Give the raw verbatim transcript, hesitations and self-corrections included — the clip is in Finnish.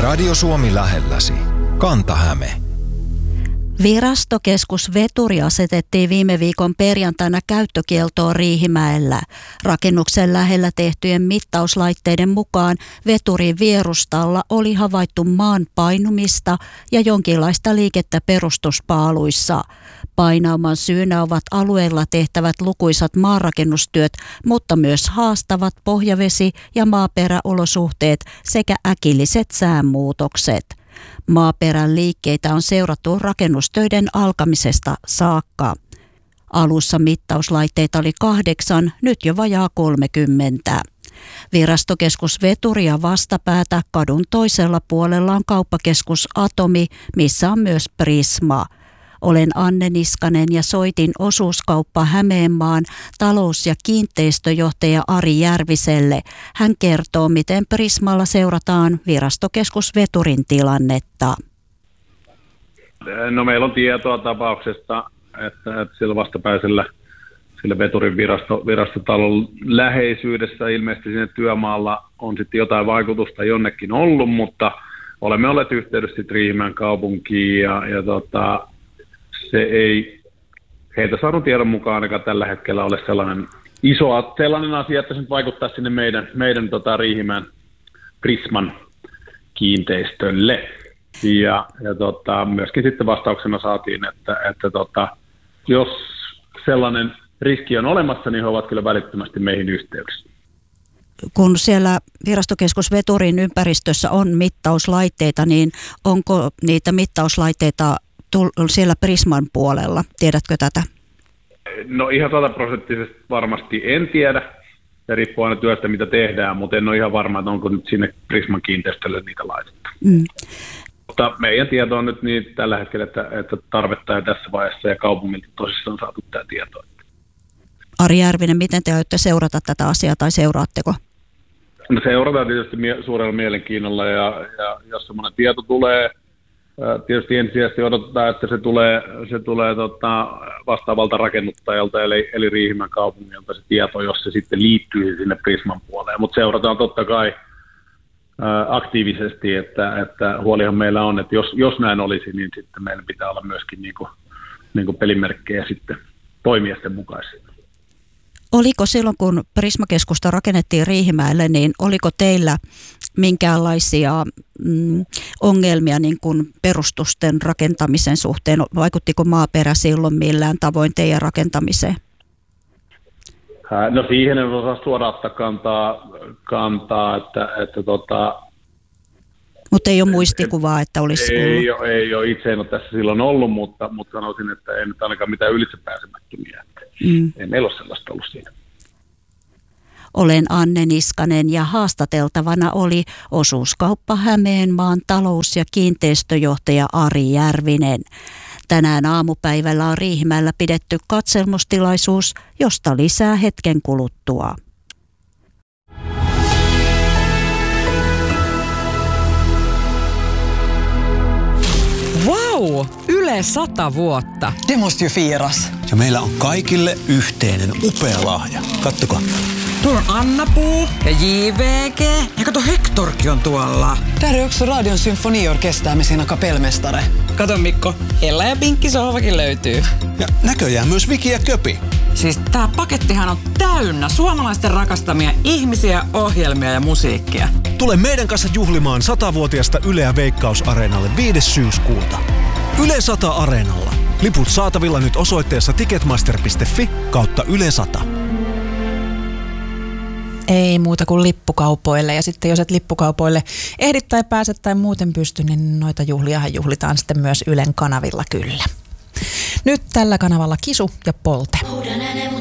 Radio Suomi lähelläsi. Kanta-Häme. Virastokeskus Veturi asetettiin viime viikon perjantaina käyttökieltoon Riihimäellä. Rakennuksen lähellä tehtyjen mittauslaitteiden mukaan veturin vierustalla oli havaittu maan painumista ja jonkinlaista liikettä perustuspaaluissa. Painauman syynä ovat alueella tehtävät lukuisat maanrakennustyöt, mutta myös haastavat pohjavesi- ja maaperäolosuhteet sekä äkilliset säänmuutokset. Maaperän liikkeitä on seurattu rakennustöiden alkamisesta saakka. Alussa mittauslaitteita oli kahdeksan, nyt jo vajaa kolmekymmentä. Virastokeskus Veturi ja vastapäätä kadun toisella puolella on kauppakeskus Atomi, missä on myös Prisma. Olen Anne Niskanen ja soitin osuuskauppa Hämeenmaan talous- ja kiinteistöjohtaja Ari Järviselle. Hän kertoo, miten Prismalla seurataan Virastokeskus Veturin tilannetta. No, meillä on tietoa tapauksesta, että, että sillä vastapäisellä sillä Veturin virasto, virastotalon läheisyydessä ilmeisesti sinne työmaalla on sitten jotain vaikutusta jonnekin ollut, mutta olemme olleet yhteydessä Riihimäen kaupunkiin ja, ja tota, se ei heitä saanut tiedon mukaan ainakaan tällä hetkellä ole sellainen iso sellainen asia, että se nyt vaikuttaa sinne meidän, meidän tota, Riihimäen Prisman kiinteistölle. Ja, ja tota, myöskin sitten vastauksena saatiin, että, että tota, jos sellainen riski on olemassa, niin he ovat kyllä välittömästi meihin yhteydessä. Kun siellä Virastokeskus Veturin ympäristössä on mittauslaitteita, niin onko niitä mittauslaitteita siellä Prisman puolella? Tiedätkö tätä? No ihan sataprosenttisesti varmasti en tiedä. Se riippuu aina työstä, mitä tehdään, mutta en ole ihan varma, että onko nyt sinne Prisman kiinteistölle niitä laitettu. Mm. Mutta meidän tieto on nyt niin tällä hetkellä, että, että tarvetta ei tässä vaiheessa ja kaupungilta tosissaan saatu tämä tieto. Ari Järvinen, miten te aiotte seurata tätä asiaa tai seuraatteko? No, seurataan tietysti mie- suurella mielenkiinnolla ja, ja jos semmoinen tieto tulee, tietysti ensisijaisesti odotetaan, että se tulee, se tulee tota, vastaavalta rakennuttajalta eli, eli Riihimäen kaupungilta se tieto, jos se sitten liittyy sinne Prisman puoleen. Mutta seurataan totta kai ää, aktiivisesti, että, että huolihan meillä on, että jos, jos näin olisi, niin sitten meillä pitää olla myöskin niinku, niinku pelimerkkejä sitten toimia sen mukaisesti. Oliko silloin, kun Prisma-keskusta rakennettiin Riihimäelle, niin oliko teillä minkäänlaisia mm, ongelmia niin kuin perustusten rakentamisen suhteen? Vaikuttiko maaperä silloin millään tavoin teidän rakentamiseen? No siihen en osaa suoraan ottaa kantaa, kantaa että, että tota... Mutta ei ole muistikuvaa, että olisi ei, ollut? Ole, ei ole, itse en ole tässä silloin ollut, mutta, mutta sanoisin, että ei nyt ainakaan mitään ylitsepääsemättömiä. Mm. Ei meillä ole sellaista ollut siinä. Olen Anne Niskanen ja haastateltavana oli osuuskauppa Hämeenmaan talous- ja kiinteistöjohtaja Ari Järvinen. Tänään aamupäivällä on Riihimäellä pidetty katselmustilaisuus, josta lisää hetken kuluttua. Wow! Yle sata vuotta. Det måste ju firas. Ja meillä on kaikille yhteinen upea lahja. Kattokaa. Tuolla on Anna-Puu ja J V G. Ja kato, Hektorkin on tuolla. Där är också Radion symfoniorkester med sina kapellmästare. Kato Mikko, Ella ja Pinkki sohvakin löytyy. Ja näköjään myös Viki ja Köpi. Siis tää pakettihan on täynnä suomalaisten rakastamia ihmisiä, ohjelmia ja musiikkia. Tule meidän kanssa juhlimaan satavuotiaasta Yleä Veikkaus-areenalle viides syyskuuta. Yle sata Areenalla. Liput saatavilla nyt osoitteessa ticketmaster piste fi kautta Yle sata. Ei muuta kuin lippukaupoille. Ja sitten jos et lippukaupoille ehdit tai pääset tai muuten pysty, niin noita juhliahan juhlitaan sitten myös Ylen kanavilla kyllä. Nyt tällä kanavalla Kisu ja Polte.